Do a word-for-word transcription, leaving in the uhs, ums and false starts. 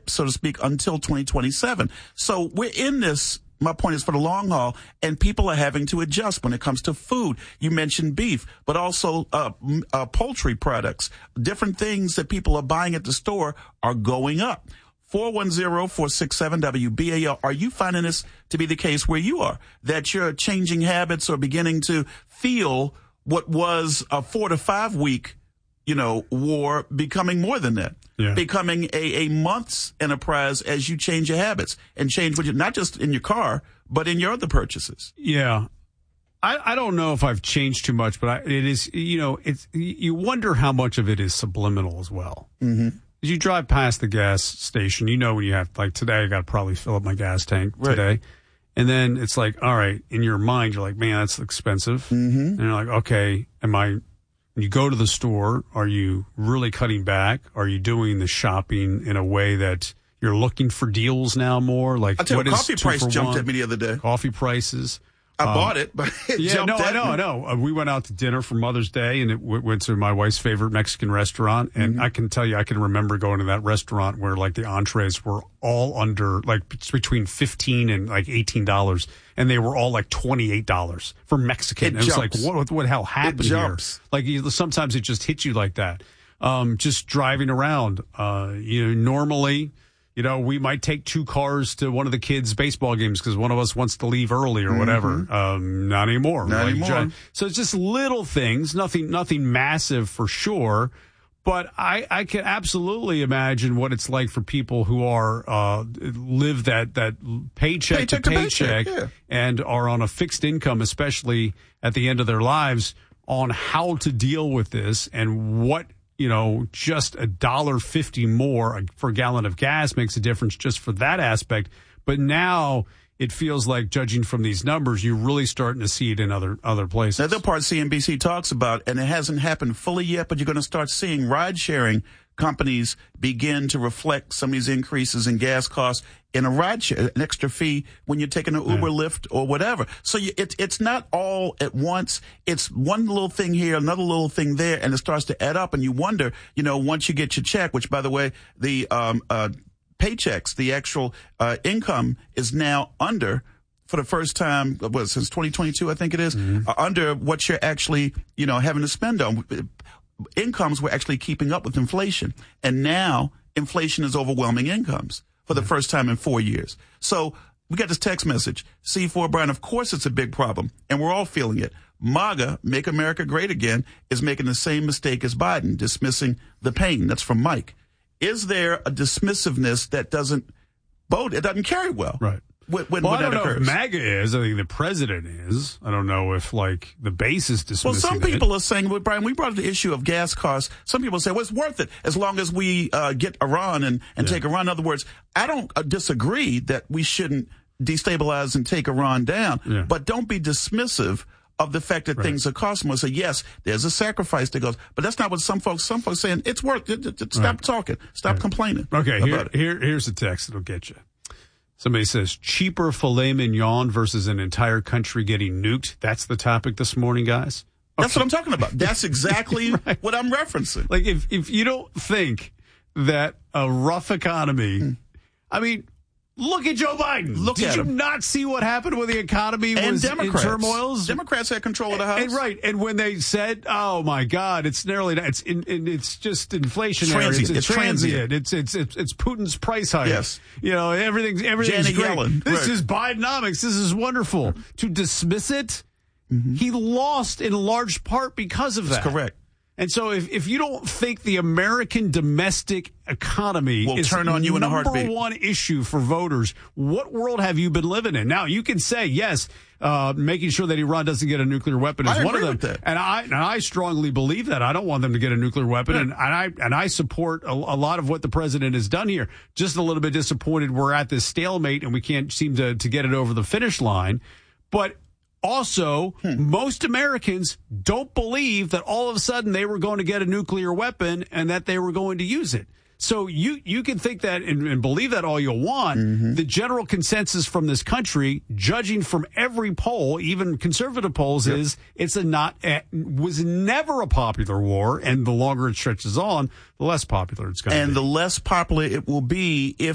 ship, so to speak, until twenty twenty-seven. So we're in this. My point is for the long haul, and people are having to adjust when it comes to food. You mentioned beef, but also uh, uh, poultry products. Different things that people are buying at the store are going up. four one zero, four six seven, W B A L. Are you finding this to be the case where you are, that you're changing habits or beginning to feel what was a four to five week, you know, war becoming more than that? Yeah. Becoming a, a month's enterprise as you change your habits and change what you, not just in your car, but in your other purchases. Yeah. I, I don't know if I've changed too much, but I, it is, you know, it's, you wonder how much of it is subliminal as well. Mm-hmm. As you drive past the gas station, you know when you have, like today, I got to probably fill up my gas tank right. today. And then it's like, all right, in your mind, you're like, man, that's expensive. Mm-hmm. And you're like, okay, am I... When you go to the store, are you really cutting back? Are you doing the shopping in a way that you're looking for deals now more? Like, I tell what you, is coffee two price for jumped one? at me the other day. Coffee prices. I um, bought it, but it yeah, jumped no, at I know, me. I know. Uh, we went out to dinner for Mother's Day, and it w- went to my wife's favorite Mexican restaurant. And mm-hmm. I can tell you, I can remember going to that restaurant where like the entrees were all under like between fifteen and like eighteen dollars, and they were all like twenty eight dollars for Mexican. It, it was jumps. like, what, what, what hell happened it jumps. here? Like you, sometimes it just hits you like that. Um, just driving around, uh, you know, normally. You know, we might take two cars to one of the kids' baseball games because one of us wants to leave early or whatever. Mm-hmm. Um, not anymore. Not like, anymore. So it's just little things, nothing, nothing massive for sure. But I, I can absolutely imagine what it's like for people who are uh, live that that paycheck, paycheck to to paycheck, paycheck, yeah. and are on a fixed income, especially at the end of their lives, on how to deal with this and what. You know, just a dollar fifty more for a gallon of gas makes a difference just for that aspect. But now it feels like, judging from these numbers, you're really starting to see it in other other places. The other part C N B C talks about, and it hasn't happened fully yet, but you're going to start seeing ride-sharing companies begin to reflect some of these increases in gas costs in a ride share, an extra fee when you're taking an Uber, yeah. Lyft, or whatever. So you, it, it's not all at once. It's one little thing here, another little thing there, and it starts to add up. And you wonder, you know, once you get your check, which, by the way, the um, uh, paychecks, the actual uh, income is now under, for the first time, what, since twenty twenty-two, I think it is, mm-hmm. uh, under what you're actually, you know, having to spend on. Incomes were actually keeping up with inflation. And now inflation is overwhelming incomes for the first time in four years. So we got this text message. C four Brian, of course it's a big problem, and we're all feeling it. MAGA, Make America Great Again, is making the same mistake as Biden, dismissing the pain. That's from Mike. Is there a dismissiveness that doesn't bode, it doesn't carry well? Right. When, when, well, when I don't that know occurs. if MAGA is. I think the president is. I don't know if, like, the base is dismissing Well, some people it. are saying, well, Brian, we brought up the issue of gas costs. Some people say, well, it's worth it as long as we uh, get Iran and, and yeah. take Iran. In other words, I don't uh, disagree that we shouldn't destabilize and take Iran down, yeah. but don't be dismissive of the fact that right. things are costing us. So, yes, there's a sacrifice that goes, but that's not what some folks, some folks saying, it's worth it. Stop right. talking. Stop right. complaining. Okay, here, about it. here, here's the text that'll get you. Somebody says, cheaper filet mignon versus an entire country getting nuked. That's the topic this morning, guys. Okay. That's what I'm talking about. That's exactly right. what I'm referencing. Like, if, if you don't think that a rough economy, mm. I mean, look at Joe Biden. Look Did at you him. not see what happened when the economy and was Democrats. in turmoil? Democrats had control of the House. And, and right, and when they said, "Oh my God, it's nearly it's in, in, it's just inflationary, transient. It's, it's, it's transient, transient. It's, it's it's it's Putin's price hike." Yes, you know everything's everything's Janet great. Yellen. This right. is Bidenomics. This is wonderful. To dismiss it, mm-hmm. he lost in large part because of that. That's correct. And so if, if you don't think the American domestic economy will is turn on you in a heartbeat. number one issue for voters, what world have you been living in? Now, you can say, yes, uh, making sure that Iran doesn't get a nuclear weapon is I one agree of them. With that. And I and I strongly believe that. I don't want them to get a nuclear weapon. Yeah. And, and I and I support a, a lot of what the president has done here. Just a little bit disappointed we're at this stalemate and we can't seem to, to get it over the finish line. But also, hmm. most Americans don't believe that all of a sudden they were going to get a nuclear weapon and that they were going to use it. So you, you can think that and, and believe that all you want. Mm-hmm. The general consensus from this country, judging from every poll, even conservative polls, yep. is it's a not a, was never a popular war, and the longer it stretches on, the less popular it's going to be. And the less popular it will be if